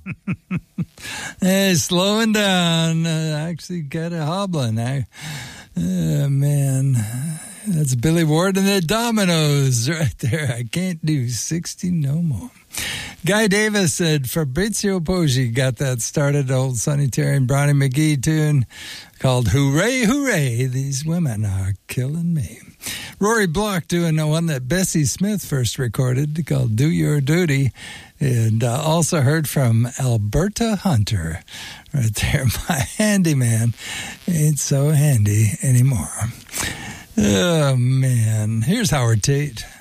Hey, slowing down. Actually got a hobbling. Man. That's Billy Ward and the Dominoes right there. I can't do 60 no more. Guy Davis said Fabrizio Poggi got that started, old Sonny Terry and Brownie McGee tune called Hooray, Hooray, These Women Are Killing Me. Rory Block doing the one that Bessie Smith first recorded called Do Your Duty. And also heard from Alberta Hunter right there. My handyman ain't so handy anymore. Oh, man. Here's Howard Tate.